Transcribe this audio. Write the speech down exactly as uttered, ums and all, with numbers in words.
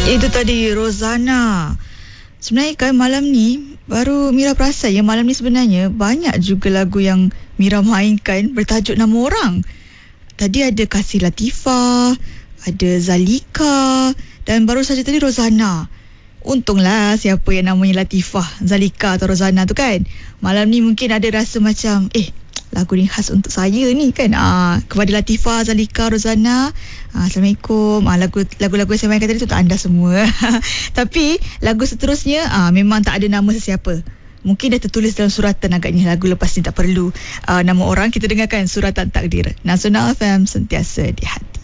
Itu tadi Rozana. Sebenarnya kan malam ni baru Mira perasan ya, malam ni sebenarnya banyak juga lagu yang Mira mainkan bertajuk nama orang. Tadi ada Kasih Latifah, ada Zalika, dan baru saja tadi Rozana. Untunglah siapa yang namanya Latifah, Zalika atau Rozana tu kan. Malam ni mungkin ada rasa macam eh, lagu ni khas untuk saya ni kan. Ah, kepada Latifah, Zalika, Rozana, ah, Assalamualaikum. Ah, lagu lagu-lagu yang saya mainkan tadi tu untuk anda semua. Tapi lagu seterusnya ah, memang tak ada nama sesiapa. Mungkin dah tertulis dalam suratan agaknya. Lagu lepas ni tak perlu uh, nama orang. Kita dengarkan Suratan Takdir. Nasional F M, sentiasa di hati.